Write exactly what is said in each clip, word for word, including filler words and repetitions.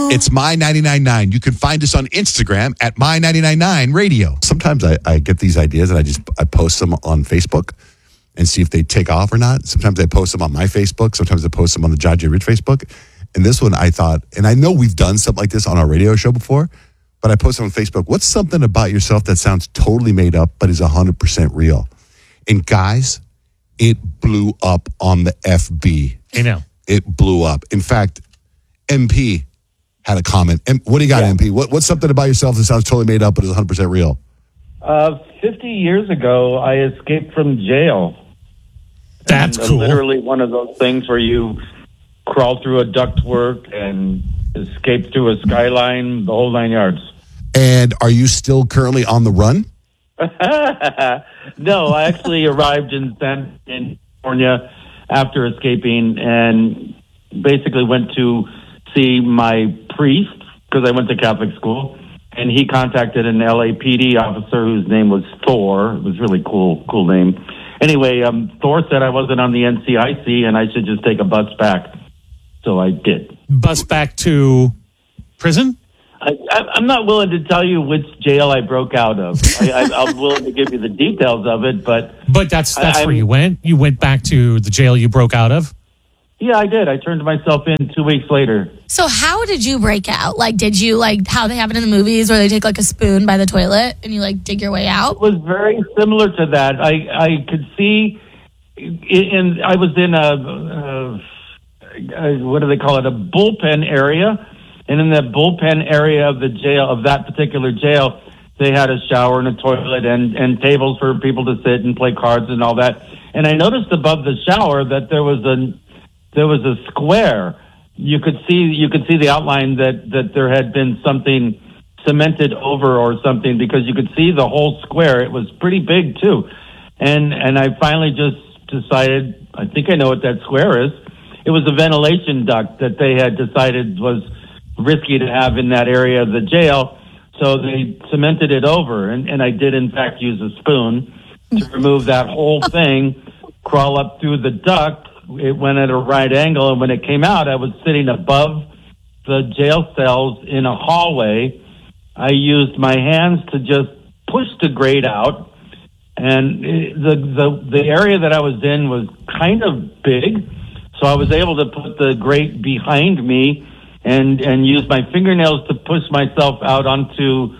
No. It's My ninety-nine point nine. You can find us on Instagram at My ninety-nine point nine Radio. Sometimes I, I get these ideas and I just I post them on Facebook and see if they take off or not. Sometimes I post them on my Facebook. Sometimes I post them on the John J. Rich Facebook. And this one I thought, and I know we've done something like this on our radio show before, but I posted on Facebook, what's something about yourself that sounds totally made up but is one hundred percent real? And guys, it blew up on the F B. I know. It blew up. In fact, M P had a comment. M- what do you got, yeah. M P? What, what's something about yourself that sounds totally made up but is one hundred percent real? Uh, fifty years ago, I escaped from jail. That's and, cool. Uh, literally one of those things where you crawl through a ductwork and escape through a skyline, the whole nine yards. And are you still currently on the run? No, I actually arrived in San in California after escaping and basically went to see my priest because I went to Catholic school, and he contacted an L A P D officer whose name was Thor. It was a really cool, cool name. Anyway, um, Thor said I wasn't on the N C I C and I should just take a bus back. So I did. Bus back to prison? I, I, I'm not willing to tell you which jail I broke out of. I, I, I'm willing to give you the details of it, but... But that's that's I, where you went? You went back to the jail you broke out of? Yeah, I did. I turned myself in two weeks later. So how did you break out? Like, did you, like, how they have it in the movies where they take, like, a spoon by the toilet and you, like, dig your way out? It was very similar to that. I, I could see... In, I was in a... a what do they call it? A bullpen area. And in the bullpen area of the jail, of that particular jail, they had a shower and a toilet and, and tables for people to sit and play cards and all that. And I noticed above the shower that there was a there was a square. You could see you could see the outline that, that there had been something cemented over or something, because you could see the whole square. It was pretty big too. And and I finally just decided, I think I know what that square is. It was a ventilation duct that they had decided was risky to have in that area of the jail, so they cemented it over, and, and I did in fact use a spoon to remove that whole thing, crawl up through the duct. It went at a right angle, and when it came out, I was sitting above the jail cells in a hallway. I used my hands to just push the grate out, and the the, the area that I was in was kind of big, so I was able to put the grate behind me and and use my fingernails to push myself out onto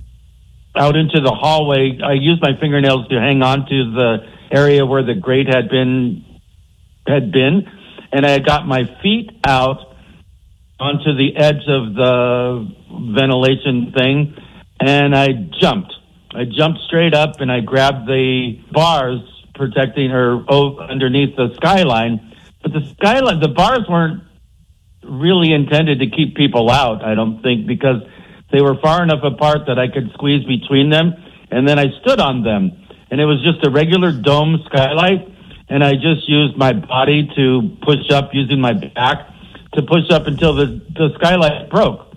out into the hallway. I used my fingernails to hang on to the area where the grate had been had been, and I got my feet out onto the edge of the ventilation thing, and I jumped. I jumped straight up, and I grabbed the bars protecting her oh, underneath the skyline. But the skyline, the bars weren't really intended to keep people out, I don't think, because they were far enough apart that I could squeeze between them, and then I stood on them. And it was just a regular dome skylight, and I just used my body to push up using my back to push up until the, the skylight broke.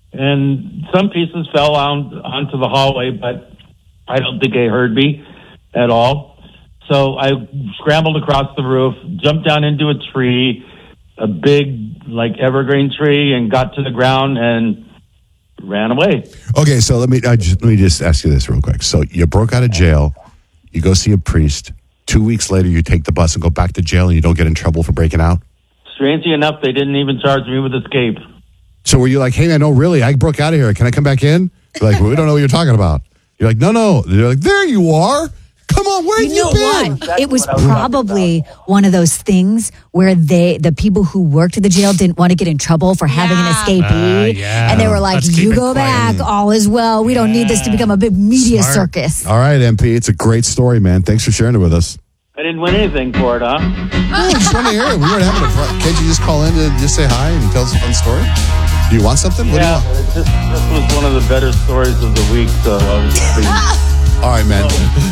And some pieces fell on, onto the hallway, but I don't think they heard me at all. So I scrambled across the roof, jumped down into a tree, a big, like, evergreen tree, and got to the ground and ran away. Okay, so let me I just, let me just ask you this real quick. So you broke out of jail, you go see a priest. Two weeks later, you take the bus and go back to jail, and you don't get in trouble for breaking out? Strangely enough, they didn't even charge me with escape. So were you like, hey, man, no, really, I broke out of here. Can I come back in? They're like, well, we don't know what you're talking about. You're like, no, no. They're like, there you are. Come on, where have You you, know been? what? Exactly It was what I was probably one of those things where they, the people who worked at the jail didn't want to get in trouble for having an Yeah. escapee. Uh, yeah. And they were like, Let's keep you it go quiet. back, all is well. We don't need this to become a big media Smart. circus. All right, M P, it's a great story, man. Thanks for sharing it with us. I didn't win anything for it, huh? I just want to hear it. We weren't having a fun. Can't you just call in to just say hi and tell us a fun story? Do you want something? What Yeah, do you want? this, this was one of the better stories of the week, so I was just being... All right, man.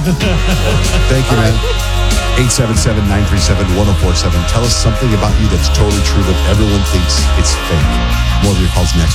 Thank you, man. eight seven seven, nine three seven, one oh four seven. Tell us something about you that's totally true, but everyone thinks it's fake. More of your calls next.